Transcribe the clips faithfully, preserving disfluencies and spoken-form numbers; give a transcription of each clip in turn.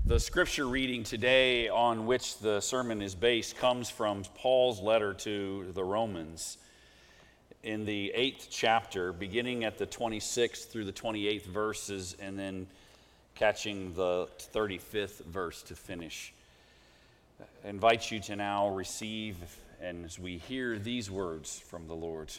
The scripture reading today on which the sermon is based comes from Paul's letter to the Romans in the eighth chapter, beginning at the twenty-sixth through the twenty-eighth verses, and then catching the thirty-fifth verse to finish. I invite you to now receive, and as we hear these words from the Lord.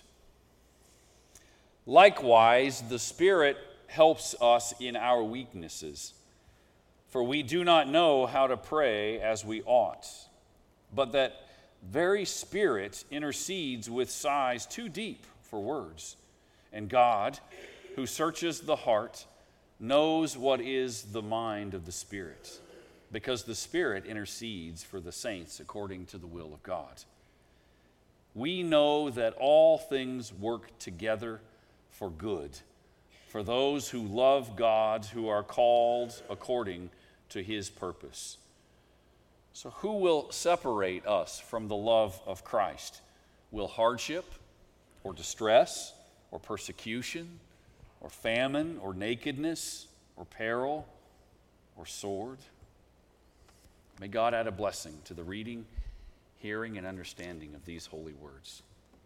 Likewise, the Spirit helps us in our weaknesses. For we do not know how to pray as we ought, but that very Spirit intercedes with sighs too deep for words. And God, who searches the heart, knows what is the mind of the Spirit, because the Spirit intercedes for the saints according to the will of God. We know that all things work together for good, for those who love God, who are called according to his purpose. So who will separate us from the love of Christ? Will hardship or distress or persecution or famine or nakedness or peril or sword? May God add a blessing to the reading, hearing, and understanding of these holy words.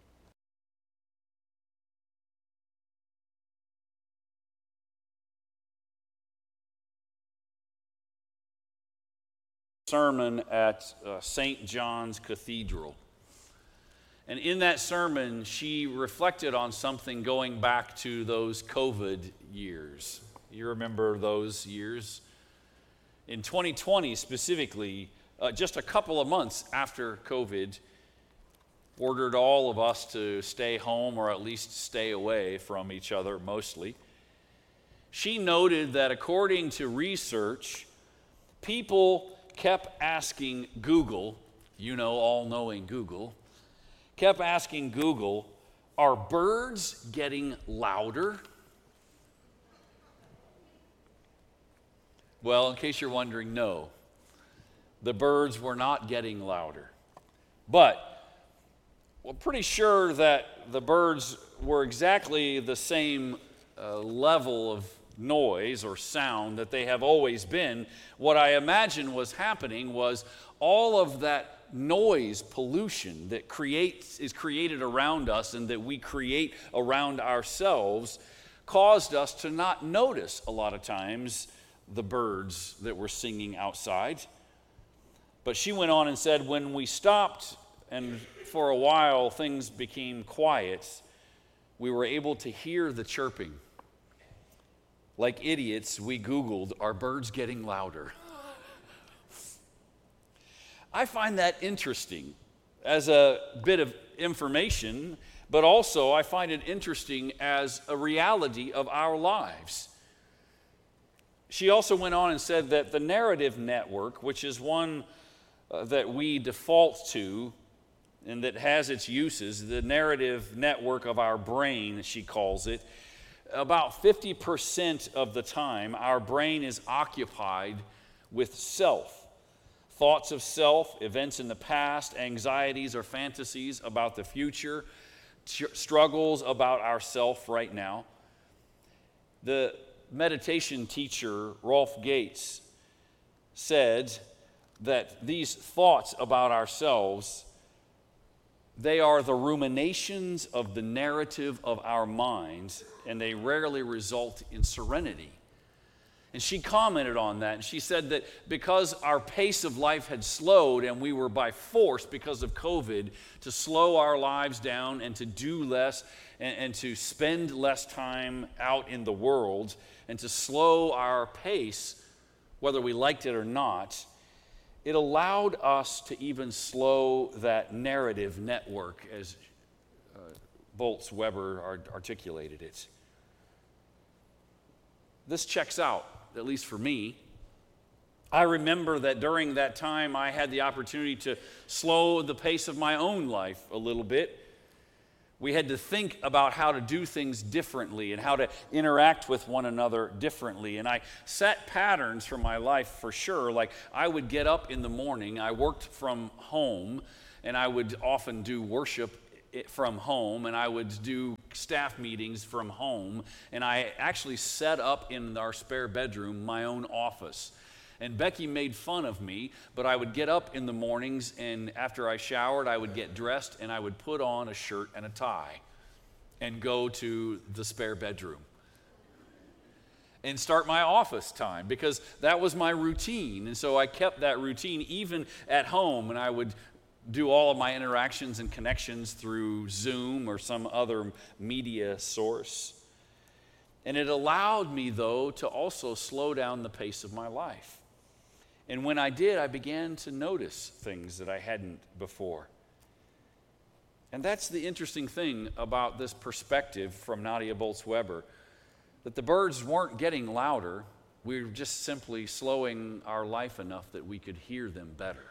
Sermon at uh, Saint John's Cathedral. And in that sermon, she reflected on something going back to those COVID years. You remember those years? In twenty twenty specifically, uh, just a couple of months after COVID ordered all of us to stay home or at least stay away from each other mostly, she noted that according to research, people kept asking Google, you know, all-knowing Google, kept asking Google, are birds getting louder? Well, in case you're wondering, no. The birds were not getting louder. But we're pretty sure that the birds were exactly the same uh, level of noise or sound that they have always been. What I imagine was happening was all of that noise pollution that creates is created around us and that we create around ourselves caused us to not notice a lot of times the birds that were singing outside. But she went on and said, when we stopped and for a while things became quiet, we were able to hear the chirping. Like idiots, we Googled, are birds getting louder? I find that interesting as a bit of information, but also I find it interesting as a reality of our lives. She also went on and said that the narrative network, which is one uh, that we default to and that has its uses, the narrative network of our brain, she calls it, about fifty percent of the time, our brain is occupied with self. Thoughts of self, events in the past, anxieties or fantasies about the future, ch- struggles about ourself right now. The meditation teacher, Rolf Gates, said that these thoughts about ourselves, they are the ruminations of the narrative of our minds, and they rarely result in serenity. And she commented on that, and she said that because our pace of life had slowed and we were by force because of COVID to slow our lives down and to do less and, and to spend less time out in the world and to slow our pace, whether we liked it or not, it allowed us to even slow that narrative network, as uh, Boltz Weber art- articulated it. This checks out, at least for me. I remember that during that time I had the opportunity to slow the pace of my own life a little bit. We had to think about how to do things differently and how to interact with one another differently. And I set patterns for my life for sure. Like I would get up in the morning, I worked from home, and I would often do worship from home, and I would do staff meetings from home, and I actually set up in our spare bedroom my own office. And Becky made fun of me, but I would get up in the mornings, and after I showered, I would get dressed, and I would put on a shirt and a tie and go to the spare bedroom and start my office time, because that was my routine. And so I kept that routine even at home, and I would do all of my interactions and connections through Zoom or some other media source. And it allowed me, though, to also slow down the pace of my life. And when I did, I began to notice things that I hadn't before. And that's the interesting thing about this perspective from Nadia Bolz-Weber, that the birds weren't getting louder. We were just simply slowing our life enough that we could hear them better.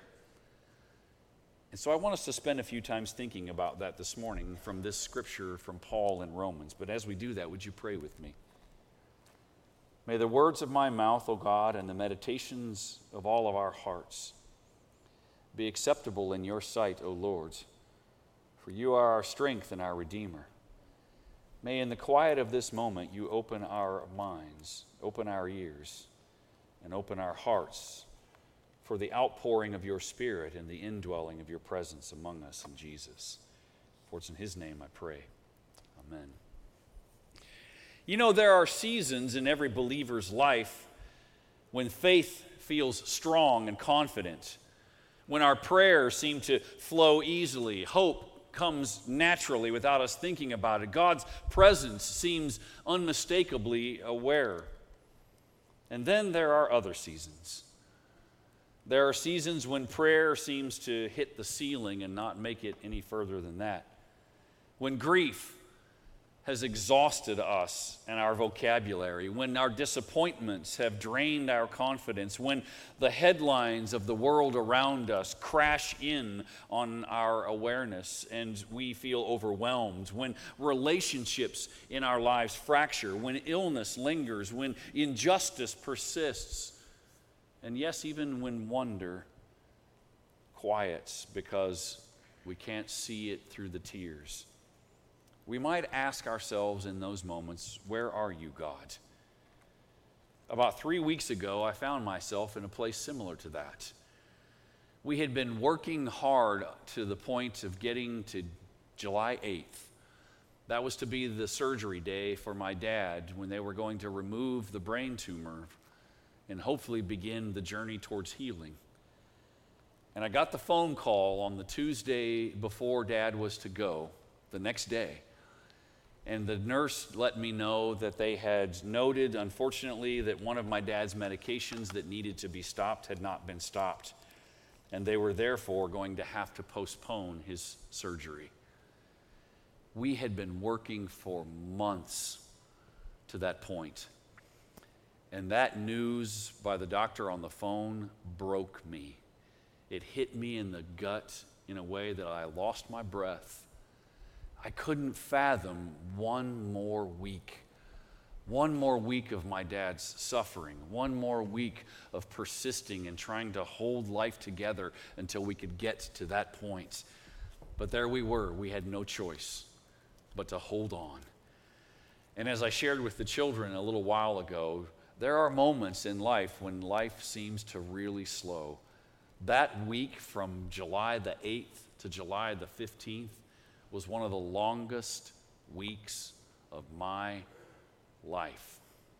And so I want us to spend a few times thinking about that this morning from this scripture from Paul in Romans. But as we do that, would you pray with me? May the words of my mouth, O God, and the meditations of all of our hearts be acceptable in your sight, O Lord, for you are our strength and our Redeemer. May in the quiet of this moment you open our minds, open our ears, and open our hearts for the outpouring of your Spirit and the indwelling of your presence among us in Jesus. For it's in his name I pray. Amen. You know, there are seasons in every believer's life when faith feels strong and confident, when our prayers seem to flow easily, hope comes naturally without us thinking about it. God's presence seems unmistakably aware. And then there are other seasons. There are seasons when prayer seems to hit the ceiling and not make it any further than that. When grief has exhausted us and our vocabulary, when our disappointments have drained our confidence, when the headlines of the world around us crash in on our awareness and we feel overwhelmed, when relationships in our lives fracture, when illness lingers, when injustice persists, and yes, even when wonder quiets because we can't see it through the tears. We might ask ourselves in those moments, where are you, God? About three weeks ago, I found myself in a place similar to that. We had been working hard to the point of getting to July eighth. That was to be the surgery day for my dad when they were going to remove the brain tumor and hopefully begin the journey towards healing. And I got the phone call on the Tuesday before Dad was to go, the next day. And the nurse let me know that they had noted, unfortunately, that one of my dad's medications that needed to be stopped had not been stopped. And they were therefore going to have to postpone his surgery. We had been working for months to that point. And that news by the doctor on the phone broke me. It hit me in the gut in a way that I lost my breath. I couldn't fathom one more week, one more week of my dad's suffering, one more week of persisting and trying to hold life together until we could get to that point. But there we were. We had no choice but to hold on. And as I shared with the children a little while ago, there are moments in life when life seems to really slow. That week from July the eighth to July the fifteenth was one of the longest weeks of my life.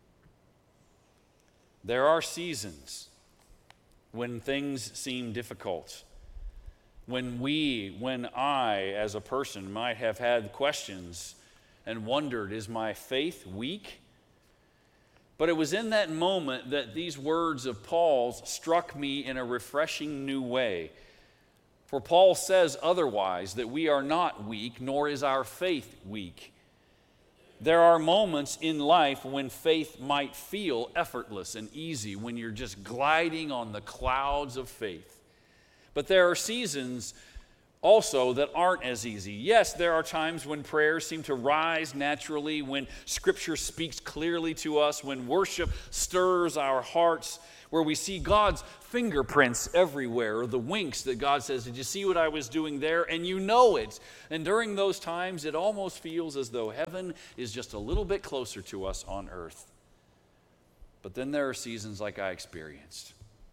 There are seasons when things seem difficult, when we, when I as a person might have had questions and wondered, is my faith weak? But it was in that moment that these words of Paul's struck me in a refreshing new way. For Paul says otherwise, that we are not weak, nor is our faith weak. There are moments in life when faith might feel effortless and easy, when you're just gliding on the clouds of faith. But there are seasons also that aren't as easy. Yes, there are times when prayers seem to rise naturally, when Scripture speaks clearly to us, when worship stirs our hearts, where we see God's fingerprints everywhere, or the winks that God says, did you see what I was doing there? And you know it. And during those times, it almost feels as though heaven is just a little bit closer to us on earth. But then there are seasons like I experienced,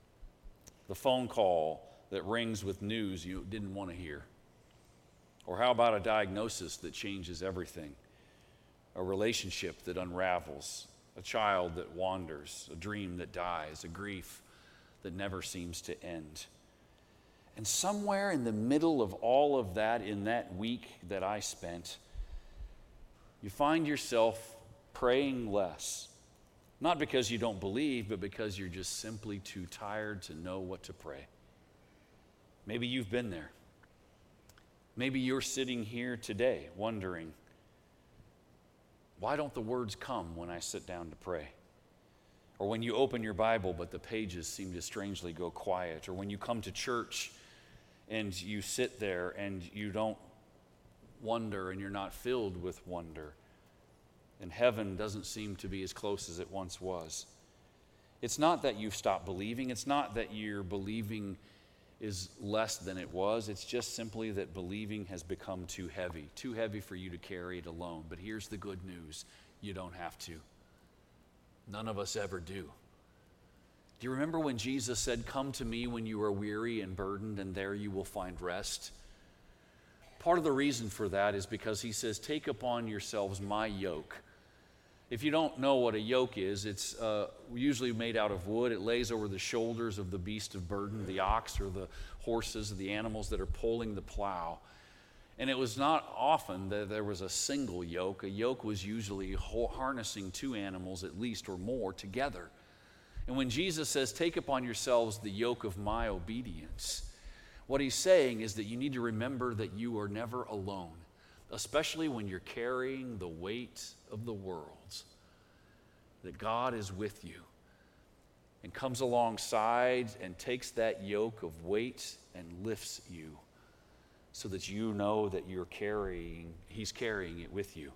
The phone call that rings with news you didn't want to hear. Or how about a diagnosis that changes everything? A relationship that unravels, a child that wanders, a dream that dies, a grief that never seems to end. And somewhere in the middle of all of that, in that week that I spent, you find yourself praying less. Not because you don't believe, but because you're just simply too tired to know what to pray. Maybe you've been there. Maybe you're sitting here today wondering, why don't the words come when I sit down to pray? Or when you open your Bible, but the pages seem to strangely go quiet. Or when you come to church and you sit there and you don't wonder and you're not filled with wonder. And heaven doesn't seem to be as close as it once was. It's not that you've stopped believing. It's not that your believing is less than it was. It's just simply that believing has become too heavy, too heavy for you to carry it alone. But here's the good news. You don't have to. None of us ever do. Do you remember when Jesus said, "Come to me when you are weary and burdened, and there you will find rest"? Part of the reason for that is because he says, "Take upon yourselves my yoke." If you don't know what a yoke is, it's uh, usually made out of wood. It lays over the shoulders of the beast of burden, the ox or the horses, the animals that are pulling the plow. And it was not often that there was a single yoke. A yoke was usually harnessing two animals at least or more together. And when Jesus says, "Take upon yourselves the yoke of my obedience," what he's saying is that you need to remember that you are never alone, especially when you're carrying the weight of the world, that God is with you and comes alongside and takes that yoke of weight and lifts you so that you know that you're carrying, he's carrying it with you.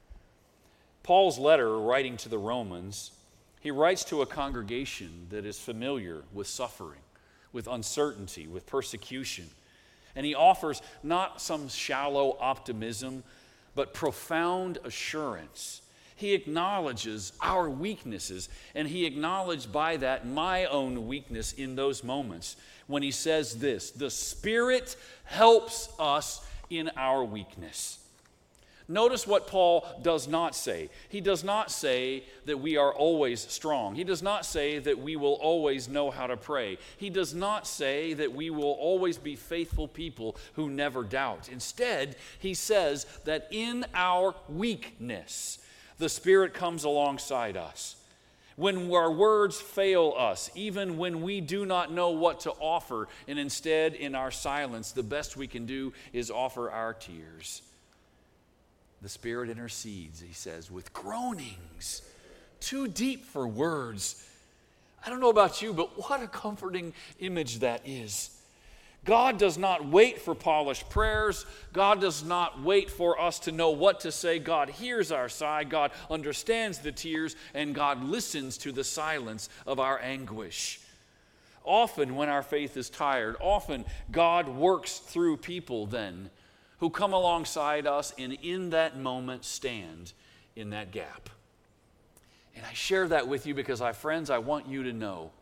Paul's letter, writing to the Romans, he writes to a congregation that is familiar with suffering, with uncertainty, with persecution. And he offers not some shallow optimism, but profound assurance. He acknowledges our weaknesses, and he acknowledged by that my own weakness in those moments when he says this: the Spirit helps us in our weakness. Notice what Paul does not say. He does not say that we are always strong. He does not say that we will always know how to pray. He does not say that we will always be faithful people who never doubt. Instead, he says that in our weakness, the Spirit comes alongside us. When our words fail us, even when we do not know what to offer, and instead in our silence, the best we can do is offer our tears. The Spirit intercedes, he says, with groanings too deep for words. I don't know about you, but what a comforting image that is. God does not wait for polished prayers. God does not wait for us to know what to say. God hears our sigh. God understands the tears, and God listens to the silence of our anguish. Often when our faith is tired, often God works through people then who come alongside us and in that moment stand in that gap. And I share that with you because, I, friends, I want you to know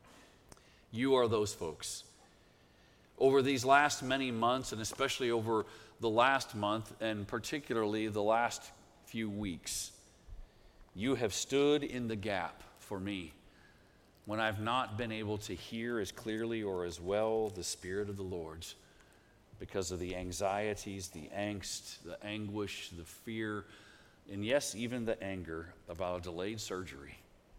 you are those folks. Over these last many months, and especially over the last month, and particularly the last few weeks, you have stood in the gap for me when I've not been able to hear as clearly or as well the Spirit of the Lord's, because of the anxieties, the angst, the anguish, the fear, and yes, even the anger about a delayed surgery.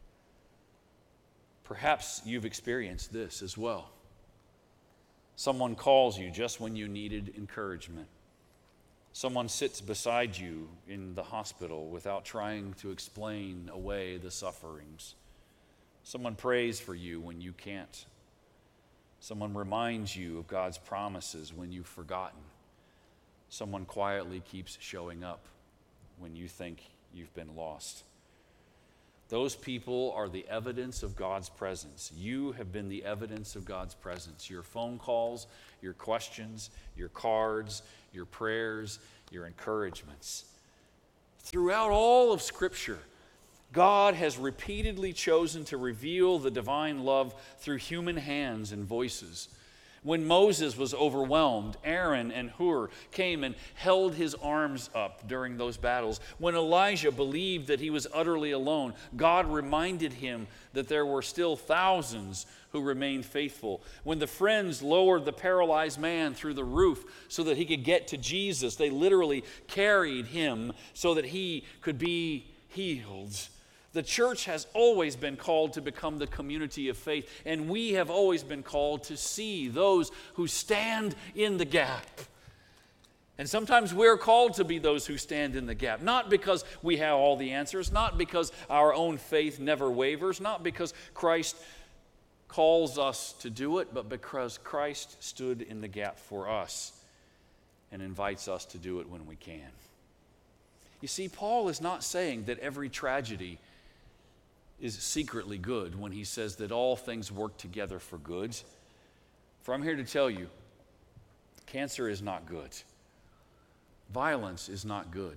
Perhaps you've experienced this as well. Someone calls you just when you needed encouragement. Someone sits beside you in the hospital without trying to explain away the sufferings. Someone prays for you when you can't. Someone reminds you of God's promises when you've forgotten. Someone quietly keeps showing up when you think you've been lost. Those people are the evidence of God's presence. You have been the evidence of God's presence. Your phone calls, your questions, your cards, your prayers, your encouragements. Throughout all of Scripture, God has repeatedly chosen to reveal the divine love through human hands and voices. When Moses was overwhelmed, Aaron and Hur came and held his arms up during those battles. When Elijah believed that he was utterly alone, God reminded him that there were still thousands who remained faithful. When the friends lowered the paralyzed man through the roof so that he could get to Jesus, they literally carried him so that he could be healed. The church has always been called to become the community of faith, and we have always been called to see those who stand in the gap. And sometimes we're called to be those who stand in the gap, not because we have all the answers, not because our own faith never wavers, not because Christ calls us to do it, but because Christ stood in the gap for us and invites us to do it when we can. You see, Paul is not saying that every tragedy is secretly good when he says that all things work together for good. For I'm here to tell you, cancer is not good. Violence is not good.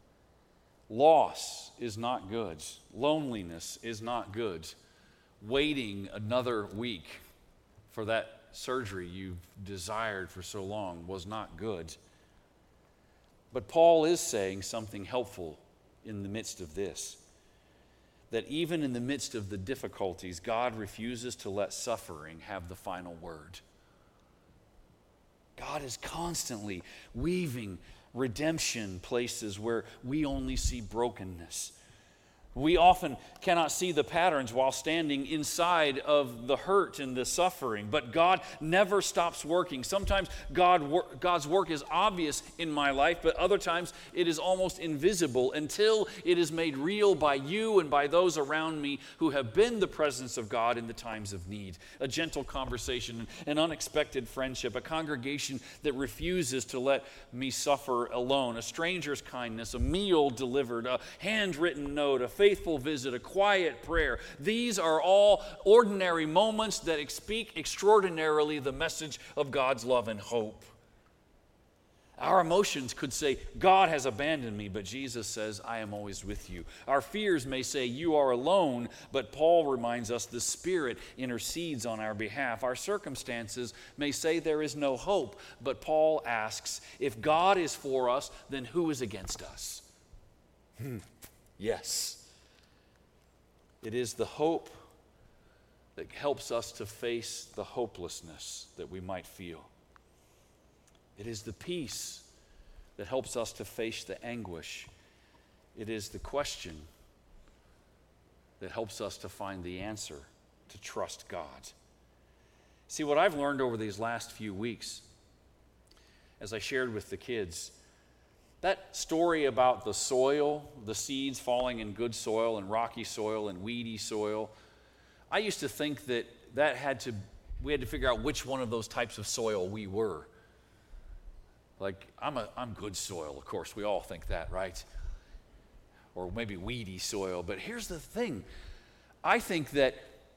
Loss is not good. Loneliness is not good. Waiting another week for that surgery you've desired for so long was not good. But Paul is saying something helpful in the midst of this. That even in the midst of the difficulties, God refuses to let suffering have the final word. God is constantly weaving redemption places where we only see brokenness. We often cannot see the patterns while standing inside of the hurt and the suffering, but God never stops working. Sometimes God wor- God's work is obvious in my life, but other times it is almost invisible until it is made real by you and by those around me who have been the presence of God in the times of need. A gentle conversation, an unexpected friendship, a congregation that refuses to let me suffer alone, a stranger's kindness, a meal delivered, a handwritten note, a faithful visit, a quiet prayer. These are all ordinary moments that speak extraordinarily the message of God's love and hope. Our emotions could say, God has abandoned me, but Jesus says, I am always with you. Our fears may say, you are alone, but Paul reminds us the Spirit intercedes on our behalf. Our circumstances may say there is no hope, but Paul asks, if God is for us, then who is against us? Hmm. Yes. It is the hope that helps us to face the hopelessness that we might feel. It is the peace that helps us to face the anguish. It is the question that helps us to find the answer, to trust God. See, what I've learned over these last few weeks, as I shared with the kids, that story about the soil, the seeds falling in good soil and rocky soil and weedy soil, I used to think that that had to, we had to figure out which one of those types of soil we were. Like, I'm a, I'm good soil, of course, we all think that, right? Or maybe weedy soil. But here's the thing. I think that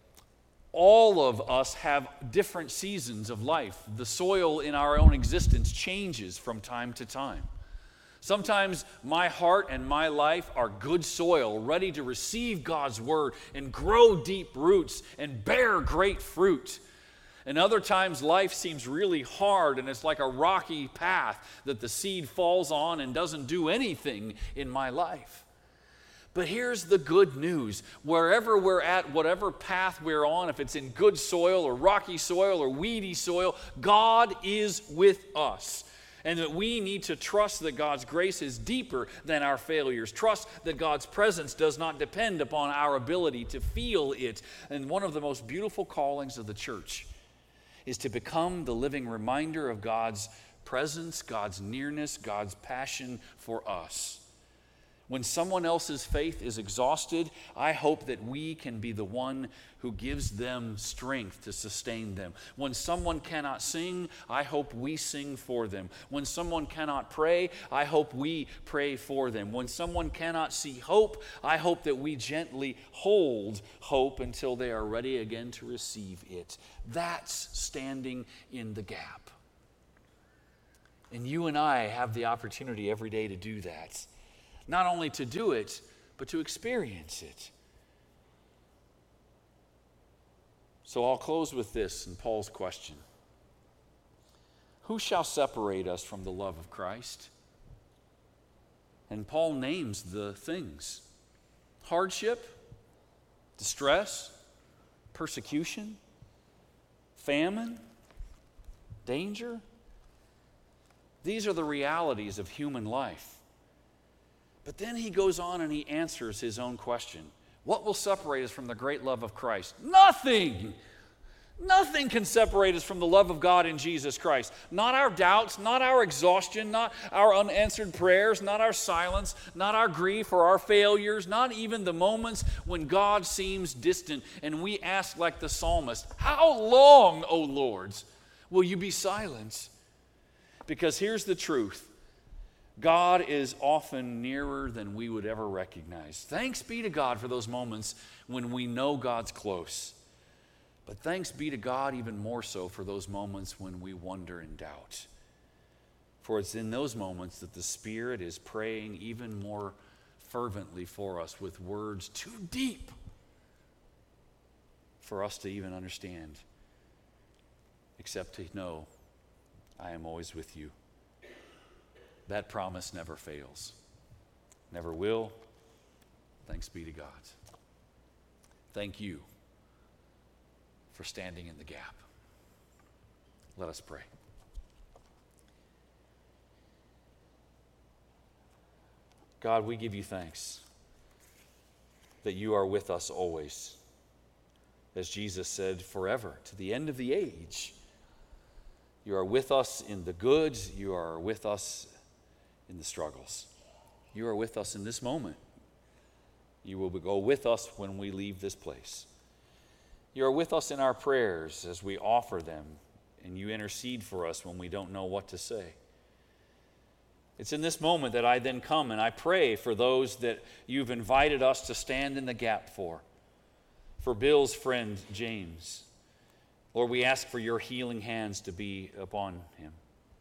all of us have different seasons of life. The soil in our own existence changes from time to time. Sometimes my heart and my life are good soil, ready to receive God's word and grow deep roots and bear great fruit. And other times life seems really hard and it's like a rocky path that the seed falls on and doesn't do anything in my life. But here's the good news. Wherever we're at, whatever path we're on, if it's in good soil or rocky soil or weedy soil, God is with us. And that we need to trust that God's grace is deeper than our failures. Trust that God's presence does not depend upon our ability to feel it. And one of the most beautiful callings of the church is to become the living reminder of God's presence, God's nearness, God's passion for us. When someone else's faith is exhausted, I hope that we can be the one who gives them strength to sustain them. When someone cannot sing, I hope we sing for them. When someone cannot pray, I hope we pray for them. When someone cannot see hope, I hope that we gently hold hope until they are ready again to receive it. That's standing in the gap. And you and I have the opportunity every day to do that. Not only to do it, but to experience it. So I'll close with this in Paul's question. Who shall separate us from the love of Christ? And Paul names the things: hardship, distress, persecution, famine, danger. These are the realities of human life. But then he goes on and he answers his own question. What will separate us from the great love of Christ? Nothing! Nothing can separate us from the love of God in Jesus Christ. Not our doubts, not our exhaustion, not our unanswered prayers, not our silence, not our grief or our failures, not even the moments when God seems distant and we ask like the psalmist, how long, O Lord, will you be silent? Because here's the truth. God is often nearer than we would ever recognize. Thanks be to God for those moments when we know God's close. But thanks be to God even more so for those moments when we wonder and doubt. For it's in those moments that the Spirit is praying even more fervently for us with words too deep for us to even understand, except to know, I am always with you. That promise never fails, never will. Thanks be to God. Thank you for standing in the gap. Let us pray. God, we give you thanks that you are with us always. As Jesus said, forever, to the end of the age. You are with us in the good. You are with us in the struggles. You are with us in this moment. You will go with us when we leave this place. You are with us in our prayers as we offer them, and you intercede for us when we don't know what to say. It's in this moment that I then come and I pray for those that you've invited us to stand in the gap for. For Bill's friend, James. Lord, we ask for your healing hands to be upon him.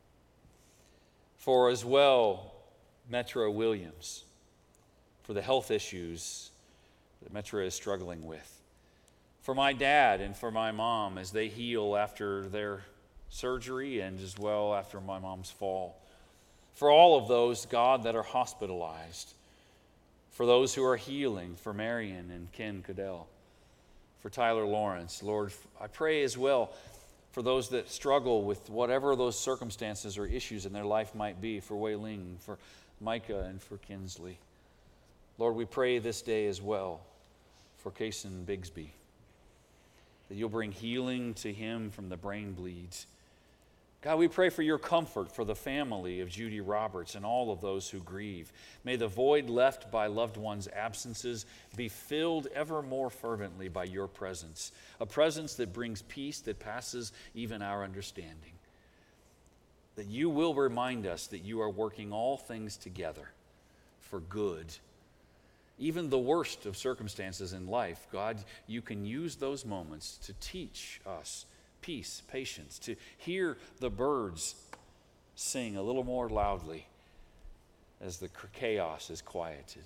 For as well, Metro Williams, for the health issues that Metro is struggling with. For my dad and for my mom as they heal after their surgery and as well after my mom's fall. For all of those, God, that are hospitalized. For those who are healing, for Marion and Ken Cadell. For Tyler Lawrence, Lord, I pray as well for those that struggle with whatever those circumstances or issues in their life might be. For Wei Ling, for Micah, and for Kinsley. Lord, we pray this day as well for Kason Bigsby, that you'll bring healing to him from the brain bleeds. God, we pray for your comfort for the family of Judy Roberts and all of those who grieve. May the void left by loved ones' absences be filled ever more fervently by your presence, a presence that brings peace that passes even our understanding. That you will remind us that you are working all things together for good. Even the worst of circumstances in life, God, you can use those moments to teach us peace, patience, to hear the birds sing a little more loudly as the chaos is quieted,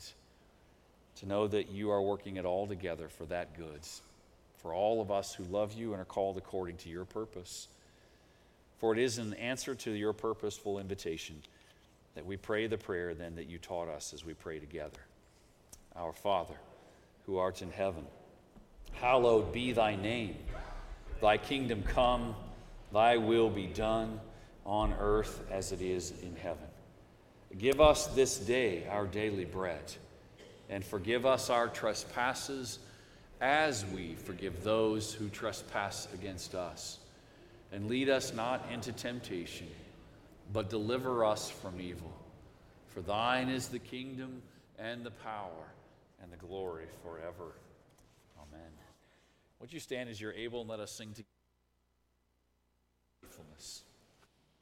to know that you are working it all together for that good, for all of us who love you and are called according to your purpose. For it is an answer to your purposeful invitation that we pray the prayer then that you taught us as we pray together. Our Father, who art in heaven, hallowed be thy name. Thy kingdom come, thy will be done on earth as it is in heaven. Give us this day our daily bread, and forgive us our trespasses as we forgive those who trespass against us. And lead us not into temptation, but deliver us from evil. For thine is the kingdom and the power and the glory forever. Amen. Would you stand as you're able and let us sing together? Faithfulness.